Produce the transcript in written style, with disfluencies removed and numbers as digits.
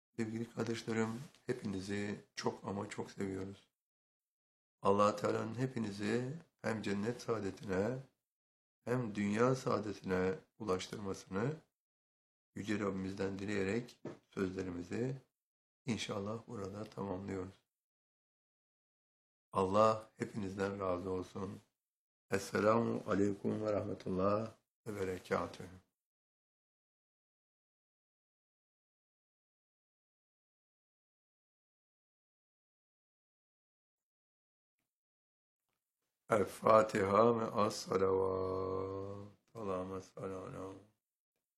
Sevgili kardeşlerim, hepinizi çok ama çok seviyoruz. Allah Teala'nın hepinizi hem cennet saadetine hem dünya saadetine ulaştırmasını Yüce Rabbimizden dileyerek sözlerimizi inşallah burada tamamlıyoruz. Allah hepinizden razı olsun. Esselamu Aleyküm ve Rahmetullah ve Berekatühü. El Fatiha ve as-salavat. Allahümme salli ala